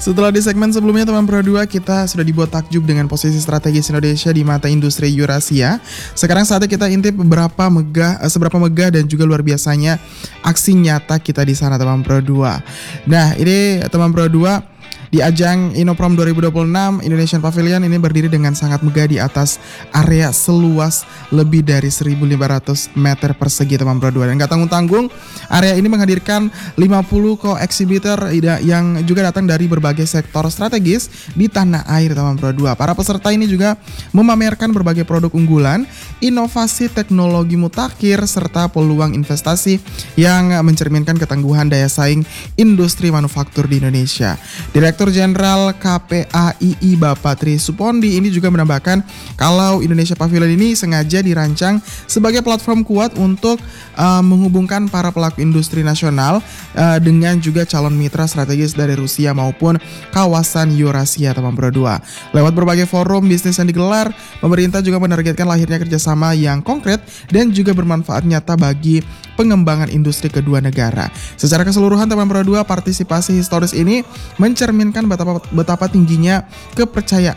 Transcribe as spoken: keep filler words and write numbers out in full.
Setelah di segmen sebelumnya teman Pro dua kita sudah dibuat takjub dengan posisi strategis Indonesia di mata industri Eurasia. Sekarang saatnya kita intip beberapa megah, eh, seberapa megah dan juga luar biasanya aksi nyata kita di sana teman Pro dua. Nah ini teman Pro dua, di ajang Innoprom dua ribu dua puluh enam, Indonesian Pavilion ini berdiri dengan sangat megah di atas area seluas lebih dari seribu lima ratus meter persegi teman Pro dua. Dan gak tanggung-tanggung, area ini menghadirkan lima puluh co-exhibitor yang juga datang dari berbagai sektor strategis di tanah air teman Pro dua. Para peserta ini juga memamerkan berbagai produk unggulan, inovasi teknologi mutakhir, serta peluang investasi yang mencerminkan ketangguhan daya saing industri manufaktur di Indonesia. Direktur Jenderal K P A I I Bapak Tri Supondi ini juga menambahkan kalau Indonesia Pavilion ini sengaja dirancang sebagai platform kuat untuk uh, menghubungkan para pelaku industri nasional uh, dengan juga calon mitra strategis dari Rusia maupun kawasan Eurasia teman Pro dua. Lewat berbagai forum bisnis yang digelar, pemerintah juga menargetkan lahirnya kerjasama yang konkret dan juga bermanfaat nyata bagi pengembangan industri kedua negara. Secara keseluruhan teman Pro dua, partisipasi historis ini mencerminkan betapa, betapa tingginya kepercayaan